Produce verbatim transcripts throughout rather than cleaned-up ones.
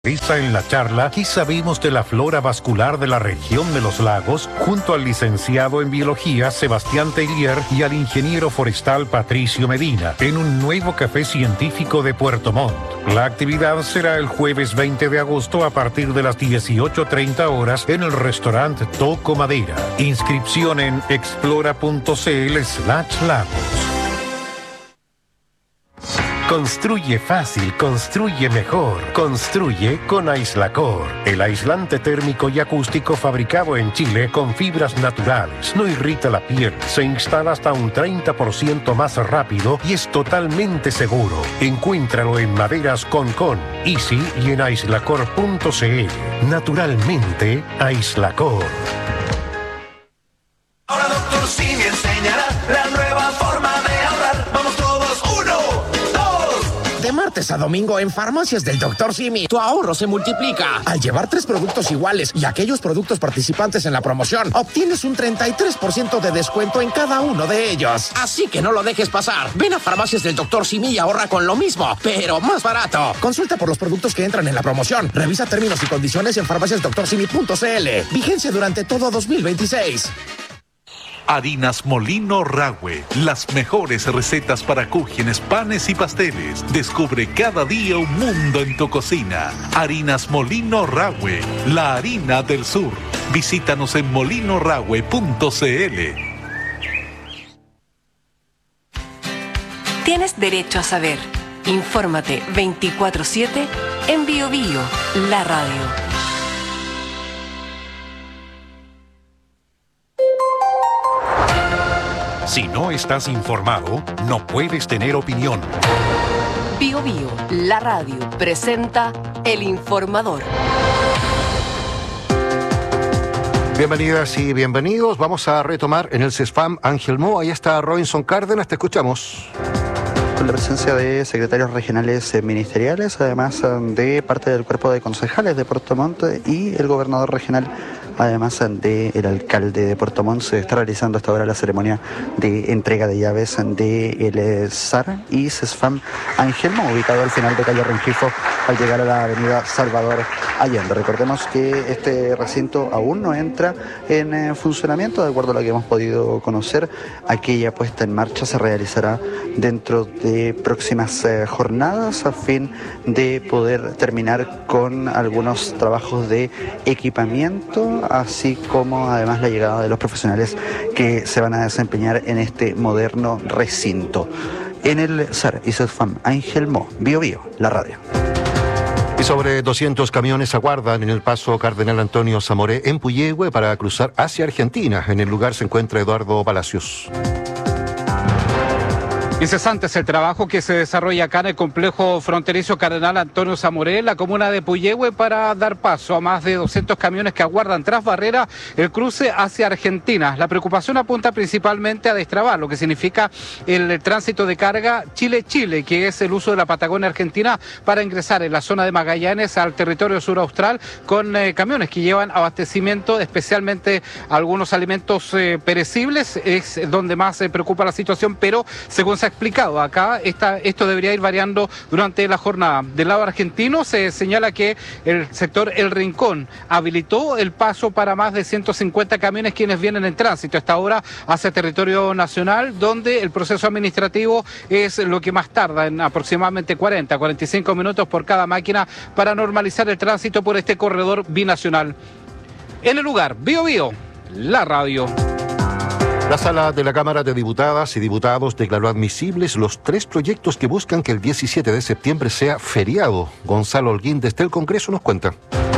En la charla, ¿qué sabemos de la flora vascular de la región de los lagos? Junto al licenciado en biología Sebastián Tellier y al ingeniero forestal Patricio Medina, en un nuevo café científico de Puerto Montt. La actividad será el jueves veinte de agosto a partir de las dieciocho treinta horas en el restaurante Toco Madera. Inscripción en explora.cl slash lagos. Construye fácil, construye mejor. Construye con Aislacor, el aislante térmico y acústico fabricado en Chile con fibras naturales. No irrita la piel, se instala hasta un treinta por ciento más rápido y es totalmente seguro. Encuéntralo en Maderas Concon, Easy y en aislacor punto cl. Naturalmente, Aislacor. Ahora Doctor Simi enseñará la nueva forma de ahorrar. Vamos todos, uno. De martes a domingo en Farmacias del doctor Simi, tu ahorro se multiplica. Al llevar tres productos iguales y aquellos productos participantes en la promoción, obtienes un treinta y tres por ciento de descuento en cada uno de ellos. Así que no lo dejes pasar. Ven a Farmacias del doctor Simi y ahorra con lo mismo, pero más barato. Consulta por los productos que entran en la promoción. Revisa términos y condiciones en farmacias doctor simi punto cl. Vigencia durante todo dos mil veintiséis. Harinas Molino Rahue, las mejores recetas para cúgenes, panes y pasteles. Descubre cada día un mundo en tu cocina. Harinas Molino Rahue, la harina del sur. Visítanos en molino rahue punto cl. Tienes derecho a saber. Infórmate veinticuatro siete en Bio Bio, la radio. Si no estás informado, no puedes tener opinión. Bio Bio, la radio, presenta El Informador. Bienvenidas y bienvenidos. Vamos a retomar en el CESFAM Ángel Mo. Ahí está Robinson Cárdenas, te escuchamos. Con la presencia de secretarios regionales eh, ministeriales, además de parte del cuerpo de concejales de Puerto Montt y el gobernador regional, además del alcalde de Puerto Montt. Se está realizando hasta ahora la ceremonia de entrega de llaves del S A R y CESFAM Ángel Mo, ubicado al final de calle Rengifo al llegar a la avenida Salvador Allende. Recordemos que este recinto aún no entra en eh, funcionamiento, de acuerdo a lo que hemos podido conocer. Aquella puesta en marcha se realizará dentro de próximas eh, jornadas a fin de poder terminar con algunos trabajos de equipamiento, así como además la llegada de los profesionales que se van a desempeñar en este moderno recinto. En el S A R y CESFAM Ángel Mo, Bio Bio, la radio. Y sobre doscientos camiones aguardan en el paso Cardenal Antonio Zamoré en Puyehue para cruzar hacia Argentina. En el lugar se encuentra Eduardo Palacios. Incesante es el trabajo que se desarrolla acá en el complejo fronterizo Cardenal Antonio Zamoré, en la comuna de Puyehue, para dar paso a más de doscientos camiones que aguardan tras barrera el cruce hacia Argentina. La preocupación apunta principalmente a destrabar, lo que significa el tránsito de carga Chile-Chile, que es el uso de la Patagonia Argentina para ingresar en la zona de Magallanes al territorio sur austral con eh, camiones que llevan abastecimiento, especialmente algunos alimentos eh, perecibles. Es donde más se preocupa la situación, pero según se explicado acá, esta, esto debería ir variando durante la jornada. Del lado argentino se señala que el sector El Rincón habilitó el paso para más de ciento cincuenta camiones quienes vienen en tránsito hasta ahora hacia territorio nacional, donde el proceso administrativo es lo que más tarda, en aproximadamente cuarenta, cuarenta y cinco minutos por cada máquina, para normalizar el tránsito por este corredor binacional. En el lugar, Bio Bio, la radio. La Sala de la Cámara de Diputadas y Diputados declaró admisibles los tres proyectos que buscan que el diecisiete de septiembre sea feriado. Gonzalo Holguín, desde el Congreso, nos cuenta.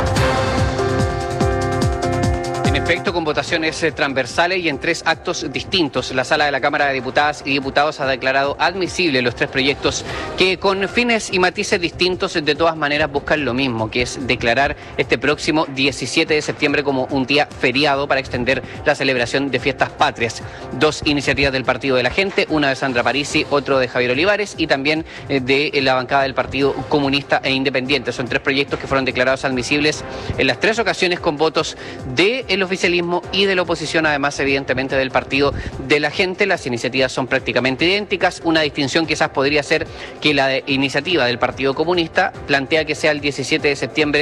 En efecto, con votaciones eh, transversales y en tres actos distintos, la Sala de la Cámara de Diputadas y Diputados ha declarado admisibles los tres proyectos que, con fines y matices distintos, de todas maneras buscan lo mismo, que es declarar este próximo diecisiete de septiembre como un día feriado para extender la celebración de fiestas patrias. Dos iniciativas del Partido de la Gente, una de Sandra Parisi, otro de Javier Olivares y también eh, de la bancada del Partido Comunista e Independiente. Son tres proyectos que fueron declarados admisibles en las tres ocasiones con votos del oficial oficialismo y de la oposición, además evidentemente del Partido de la Gente. Las iniciativas son prácticamente idénticas. Una distinción quizás podría ser que la de iniciativa del Partido Comunista plantea que sea el diecisiete de septiembre